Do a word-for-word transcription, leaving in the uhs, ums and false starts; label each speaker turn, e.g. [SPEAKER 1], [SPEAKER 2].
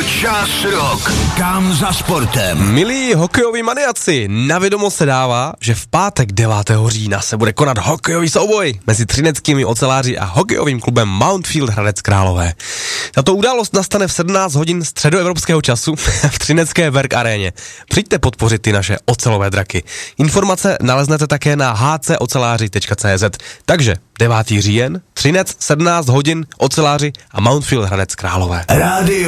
[SPEAKER 1] Čas rok. Kam za sportem?
[SPEAKER 2] Milí hokejoví maniaci, na vědomost se dává, že v pátek devátého října se bude konat hokejový souboj mezi třineckými oceláři a hokejovým klubem Mountfield Hradec Králové. Tato událost nastane v sedmnáct hodin středoevropského času v třinecké Werk aréně. Přijďte podpořit ty naše ocelové draky. Informace naleznete také na h c oceláři tečka c z. Takže devátého října, Třinec, sedmnáct hodin, oceláři a Mountfield Hradec Králové.
[SPEAKER 1] Rádio